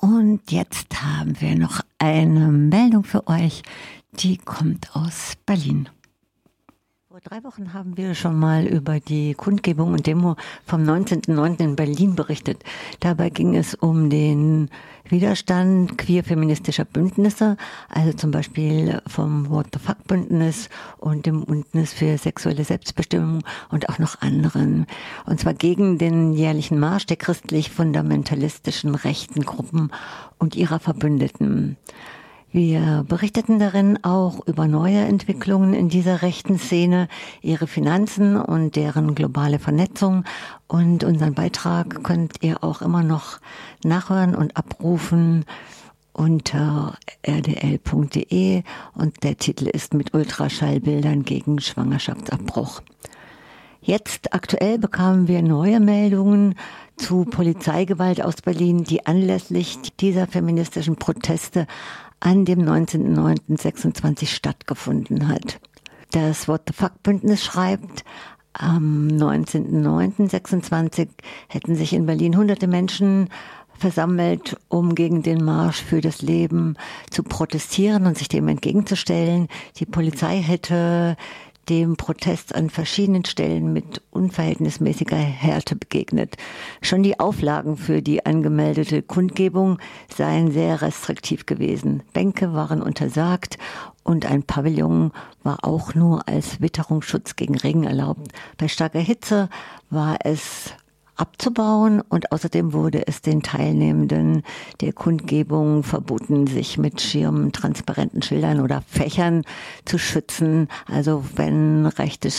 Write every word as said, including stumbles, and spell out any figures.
Und jetzt haben wir noch eine Meldung für euch, die kommt aus Berlin. Vor drei Wochen haben wir schon mal über die Kundgebung und Demo vom neunzehnten neunten in Berlin berichtet. Dabei ging es um den Widerstand queer-feministischer Bündnisse, also zum Beispiel vom What the Fuck Bündnis und dem Bündnis für sexuelle Selbstbestimmung und auch noch anderen. Und zwar gegen den jährlichen Marsch der christlich-fundamentalistischen rechten Gruppen und ihrer Verbündeten. Wir berichteten darin auch über neue Entwicklungen in dieser rechten Szene, ihre Finanzen und deren globale Vernetzung. Und unseren Beitrag könnt ihr auch immer noch nachhören und abrufen unter r d l punkt d e und der Titel ist mit Ultraschallbildern gegen Schwangerschaftsabbruch. Jetzt aktuell bekamen wir neue Meldungen zu Polizeigewalt aus Berlin, die anlässlich dieser feministischen Proteste an dem neunzehnten neunten sechsundzwanzig stattgefunden hat. Das What the Fuck Bündnis schreibt, am neunzehnten neunten sechsundzwanzig hätten sich in Berlin hunderte Menschen versammelt, um gegen den Marsch für das Leben zu protestieren und sich dem entgegenzustellen. Die Polizei hätte dem Protest an verschiedenen Stellen mit unverhältnismäßiger Härte begegnet. Schon die Auflagen für die angemeldete Kundgebung seien sehr restriktiv gewesen. Bänke waren untersagt und ein Pavillon war auch nur als Witterungsschutz gegen Regen erlaubt. Bei starker Hitze war es abzubauen und außerdem wurde es den Teilnehmenden der Kundgebung verboten, sich mit Schirmen, transparenten Schildern oder Fächern zu schützen. Also wenn rechtes